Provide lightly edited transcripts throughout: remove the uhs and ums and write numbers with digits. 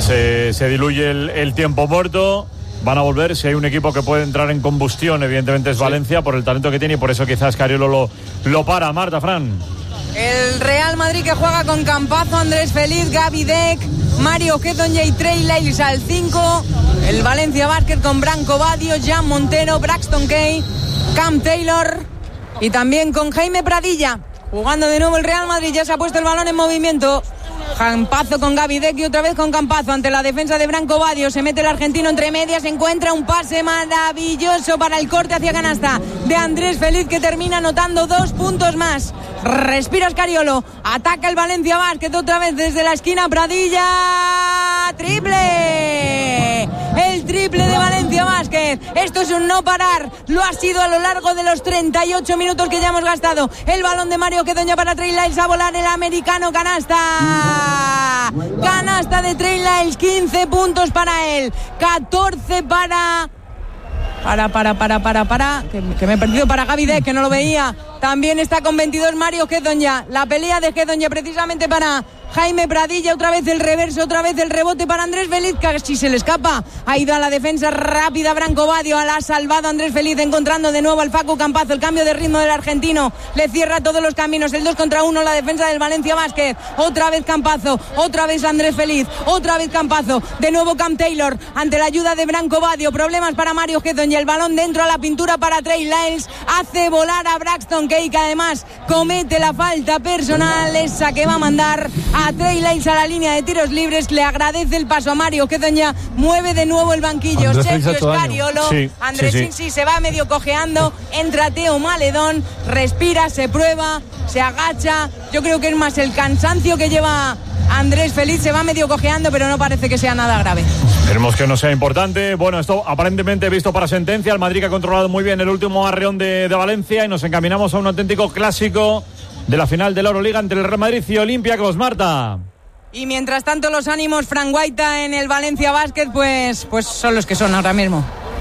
se diluye el tiempo muerto. Van a volver. Si hay un equipo que puede entrar en combustión, evidentemente es Valencia, por el talento que tiene, y por eso quizás Scariolo lo para. Marta, Fran. El Real Madrid que juega con Campazo, Andrés Feliz, Gavi Deck, Mario Kedonja y Trey Lyles al 5. El Valencia Basket con Branco Badio, Jan Montero, Braxton Kay, Cam Taylor y también con Jaime Pradilla. Jugando de nuevo el Real Madrid, ya se ha puesto el balón en movimiento. Campazo con Gavi Deck y otra vez con Campazo ante la defensa de Branco Badio. Se mete el argentino entre medias, encuentra un pase maravilloso para el corte hacia canasta de Andrés Feliz, que termina anotando 2 puntos más. Respira Scariolo, ataca el Valencia Basket otra vez desde la esquina. Pradilla, triple, el triple de Valencia Basket. Esto es un no parar, lo ha sido a lo largo de los 38 minutos que ya hemos gastado. El balón de Mario Kedonja para Trey Lyles, a volar el americano, canasta de Trey Lyles, 15 puntos para él, 14 para que me he perdido, para Gavi Deck, que no lo veía. También está con 22 Mario Kedonja. La pelea de Kedonja precisamente para Jaime Pradilla, otra vez el reverso, otra vez el rebote para Andrés Feliz, casi se le escapa. Ha ido a la defensa rápida Branco Badio, la ha salvado Andrés Feliz, encontrando de nuevo al Facu Campazo. El cambio de ritmo del argentino le cierra todos los caminos. El 2 contra 1, la defensa del Valencia Basket. Otra vez Campazo, otra vez Andrés Feliz, otra vez Campazo, de nuevo Cam Taylor ante la ayuda de Branco Badio. Problemas para Mario Kedonja, el balón dentro a la pintura para Trey Lyles, hace volar a Braxton Kay, que además comete la falta personal, esa que va a mandar a Trey Lyles a la línea de tiros libres. Le agradece el paso a Mario Kedonja, mueve de nuevo el banquillo Sergio Scariolo. Andrés sí, se va medio cojeando, entra Teo Maledón, respira, se prueba, se agacha. Yo creo que es más el cansancio que lleva Andrés Feliz, se va medio cojeando, pero no parece que sea nada grave. Esperemos que no sea importante. Bueno, esto aparentemente visto para sentencia. El Madrid que ha controlado muy bien el último arreón de Valencia, y nos encaminamos a un auténtico clásico de la final de la Euroliga entre el Real Madrid y Olympiacos, Marta. Y mientras tanto los ánimos, Fran Guaita, en el Valencia Basket, pues son los que son ahora mismo.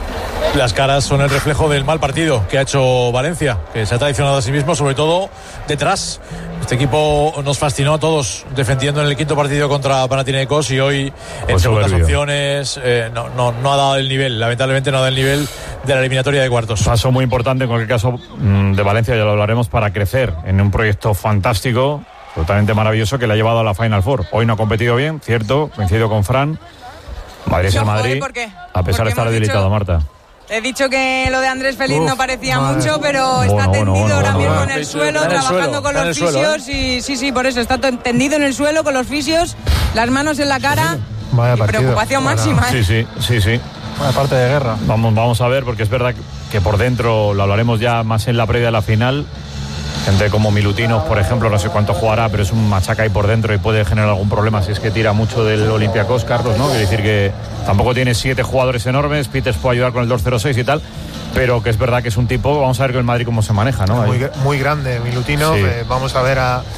Las caras son el reflejo del mal partido que ha hecho Valencia, que se ha traicionado a sí mismo, sobre todo detrás. Este equipo nos fascinó a todos defendiendo en el quinto partido contra Panathinaikos, y hoy en segundas opciones no ha dado el nivel, lamentablemente no ha dado el nivel de la eliminatoria de cuartos. Paso muy importante en cualquier caso de Valencia, ya lo hablaremos, para crecer en un proyecto fantástico, absolutamente maravilloso, que le ha llevado a la Final Four. Hoy no ha competido bien, cierto, coincido con Fran. Madrid es el Madrid, a pesar de estar debilitado, Marta. He dicho que lo de Andrés Feliz no parecía mucho, pero está tendido ahora mismo en el suelo, trabajando con los fisios, y sí, por eso está tendido en el suelo con los fisios, las manos en la cara. Vaya partido, preocupación máxima. Sí. Vaya parte de guerra. Vamos a ver, porque es verdad que por dentro, lo hablaremos ya más en la previa de la final, gente como Milutinov, por ejemplo, no sé cuánto jugará, pero es un machaca ahí por dentro y puede generar algún problema si es que tira mucho del Olympiacos, Carlos, ¿no? Quiere decir que tampoco tiene 7 jugadores enormes. Peters puede ayudar con el 2-0-6 y tal, pero que es verdad que es un tipo. Vamos a ver con el Madrid cómo se maneja, ¿no? Muy grande Milutinov. Sí. Vamos a ver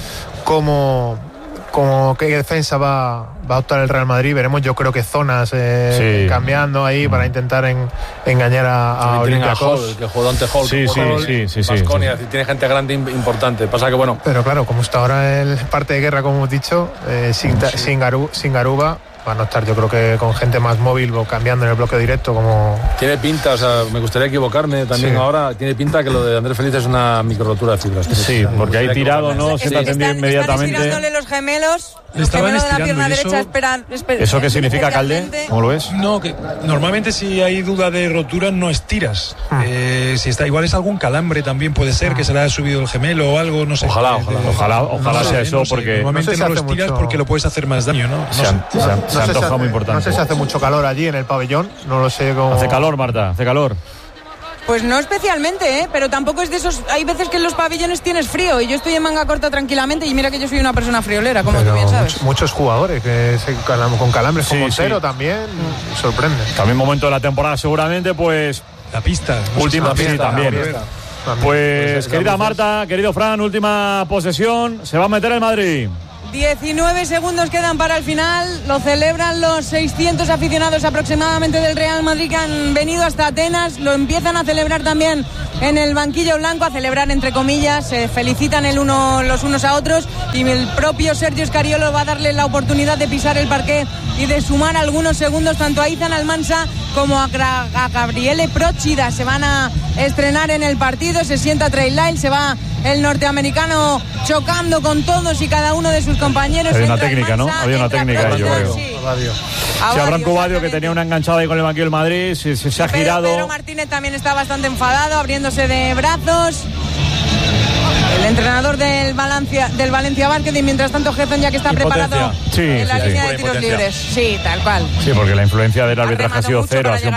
qué defensa va a optar el Real Madrid. Veremos, yo creo que zonas cambiando ahí para intentar engañar a Olympiacos. Que jugó ante Hall. Sí. Baskonia, tiene gente grande importante. Pasa que bueno. Pero claro, como está ahora el parte de guerra, como hemos dicho, sin Garuba, van a estar, yo creo que con gente más móvil o cambiando en el bloque directo, como... Tiene pinta, o sea, me gustaría equivocarme también ahora, tiene pinta que lo de Andrés Feliz es una micro-rotura de fibras. Sí, porque hay tirado, ¿no? Se está atendiendo inmediatamente. Están estirándole los gemelos. Los gemelos de la pierna derecha esperan. ¿Eso qué significa, Calde? ¿Cómo lo ves? No, que normalmente si hay duda de rotura no estiras. Si está, igual es algún calambre también, puede ser que se le haya subido el gemelo o algo, no sé. Ojalá sea eso, porque normalmente no lo estiras porque lo puedes hacer más daño, ¿no? Se antoja muy importante. No sé si hace mucho calor allí en el pabellón, no lo sé cómo... Hace calor, Marta, hace calor. Pues no especialmente, pero tampoco es de esos... Hay veces que en los pabellones tienes frío y yo estoy en manga corta tranquilamente, y mira que yo soy una persona friolera, como tú bien sabes. Muchos jugadores que con calambres, con Montero también, sorprende. También momento de la temporada seguramente, pues... La pista. Última pista también. Pues querida Marta, querido Fran, última posesión, se va a meter el Madrid. 19 segundos quedan para el final. Lo celebran los 600 aficionados aproximadamente del Real Madrid que han venido hasta Atenas. Lo empiezan a celebrar también en el banquillo blanco, a celebrar entre comillas. Se felicitan los unos a otros, y el propio Sergio Scariolo va a darle la oportunidad de pisar el parqué y de sumar algunos segundos tanto a Izan Almansa como a Gabriele Procida. Se van a estrenar en el partido. Se sienta Trey Lyles, se va el norteamericano chocando con todos y cada uno de sus compañeros. Había una técnica, ¿no? Había una técnica ahí, yo creo. Sí. Abraham Cubadio, que tenía una enganchada ahí con el banquillo del Madrid, se ha girado. Pedro Martínez también está bastante enfadado, abriéndose de brazos. El entrenador del Valencia Basket, y mientras tanto Gezon ya que está preparado en la línea de tiros libres. Sí, tal cual. Sí, porque la influencia del arbitraje ha sido cero, ha sido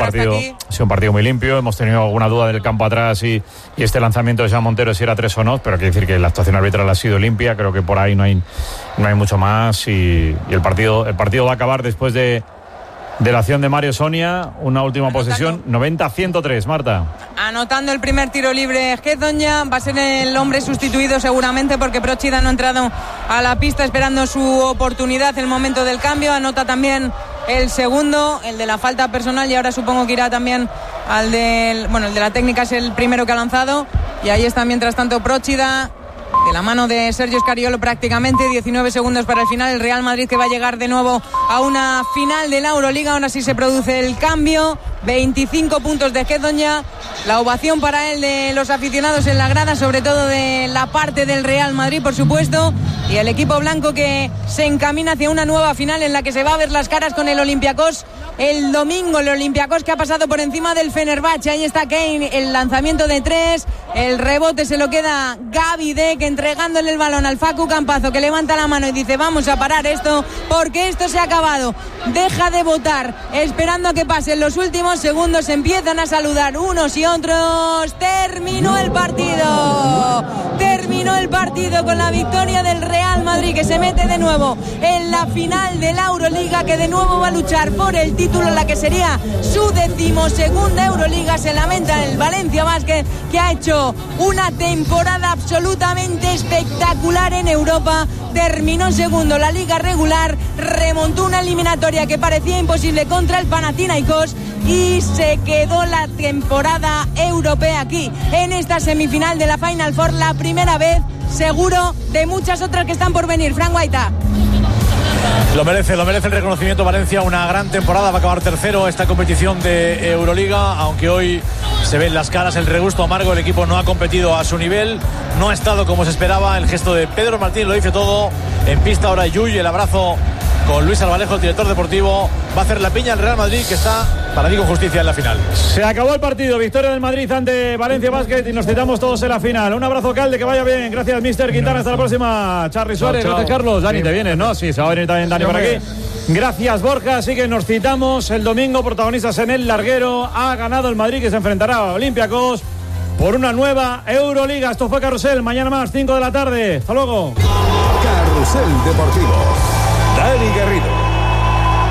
un partido muy limpio. Hemos tenido alguna duda del campo atrás y este lanzamiento de Jean Montero si era 3 o no, pero quiere decir que la actuación arbitral ha sido limpia. Creo que por ahí no hay mucho más, y el partido va a acabar después de la acción de Mario Sonia. Una última posesión, 90-103, Marta. Anotando el primer tiro libre Gezon, ya va a ser el hombre sustituido seguramente, porque Procida no ha entrado a la pista esperando su oportunidad, el momento del cambio. Anota también el segundo, el de la falta personal, y ahora supongo que irá también el de la técnica, es el primero que ha lanzado, y ahí está mientras tanto Procida, de la mano de Sergio Scariolo prácticamente. 19 segundos para el final. El Real Madrid que va a llegar de nuevo a una final de la Euroliga. Ahora sí se produce el cambio. 25 puntos de Gezon ya. La ovación para él de los aficionados en la grada, sobre todo de la parte del Real Madrid, por supuesto. Y el equipo blanco que se encamina hacia una nueva final en la que se va a ver las caras con el Olympiacos el domingo. El Olympiacos que ha pasado por encima del Fenerbahce. Ahí está Kane, el lanzamiento de 3. El rebote se lo queda Gaby Deck, entregándole el balón al Facu Campazo, que levanta la mano y dice: vamos a parar esto, porque esto se ha acabado. Deja de votar, esperando a que pasen los últimos segundos. Empiezan a saludar unos y otros. Terminó el partido. Terminó el partido con la victoria del Real Madrid, que se mete de nuevo en la final de la Euroliga, que de nuevo va a luchar por el título, la que sería su 12ª Euroliga. Se lamenta el Valencia Basket, que ha hecho una temporada absolutamente espectacular en Europa. Terminó segundo la liga regular, remontó una eliminatoria que parecía imposible contra el Panathinaikos, y se quedó la temporada europea aquí en esta semifinal de la Final Four, la primera vez seguro de muchas otras que están por venir. Fran Guaita. Lo merece el reconocimiento Valencia, una gran temporada, va a acabar tercero esta competición de Euroliga, aunque hoy se ven las caras, el regusto amargo. El equipo no ha competido a su nivel, no ha estado como se esperaba. El gesto de Pedro Martín lo dice todo. En pista ahora Yuy, el abrazo con Luis Albalejo, el director deportivo. Va a hacer la piña al Real Madrid, que está, para mí, con justicia en la final. Se acabó el partido, victoria del Madrid ante Valencia Basket, y nos citamos todos en la final. Un abrazo, Calde, que vaya bien. Gracias, Mister Quintana. Hasta la próxima. Charly Suárez, gracias, Carlos. Dani, ¿te vienes, no? Sí, se va a venir también Dani por aquí. Gracias, Borja. Así que nos citamos el domingo, protagonistas en el larguero. Ha ganado el Madrid, que se enfrentará a Olympiacos por una nueva Euroliga. Esto fue Carrusel. Mañana más, 5 de la tarde. Hasta luego. Carrusel Deportivo. Dani Garrido.